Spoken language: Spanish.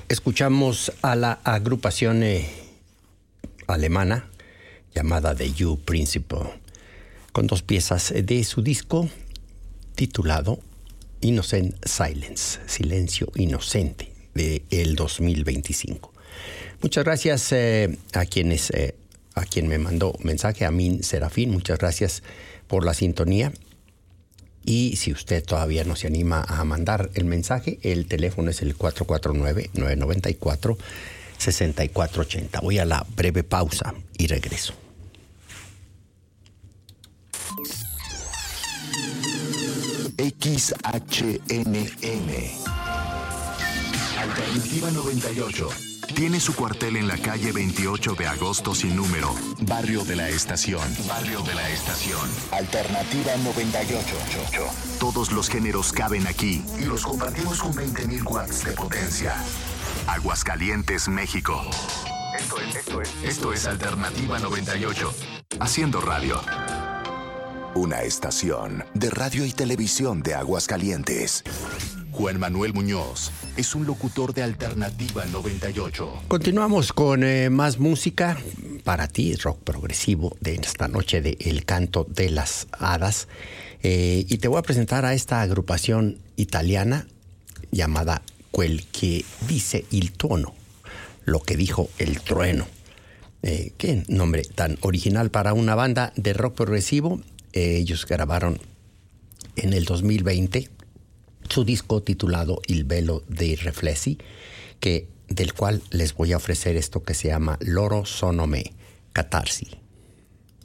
Escuchamos a la agrupación alemana llamada The You Principle, con dos piezas de su disco titulado Innocent Silence, Silencio Inocente, del 2025. Muchas gracias a quien me mandó mensaje, a Min Serafín, muchas gracias por la sintonía. Y si usted todavía no se anima a mandar el mensaje, el teléfono es el 449-994-6480. Voy a la breve pausa y regreso. XHNN Alternativa 98 tiene su cuartel en la calle 28 de agosto sin número, Barrio de la Estación. Barrio de la Estación. Alternativa 98. Todos los géneros caben aquí y los compartimos con 20,000 watts de potencia. Aguascalientes, México. Esto es Alternativa 98. Haciendo radio. Una estación de radio y televisión de Aguascalientes. Juan Manuel Muñoz es un locutor de Alternativa 98. Continuamos con más música para ti, rock progresivo de esta noche de El Canto de las Hadas. Y te voy a presentar a esta agrupación italiana llamada Quel che dice il tuono, lo que dijo el trueno. Qué nombre tan original para una banda de rock progresivo. Ellos grabaron en el 2020 su disco titulado Il velo dei riflessi, del cual les voy a ofrecer esto que se llama Loro sono me, Catarsi.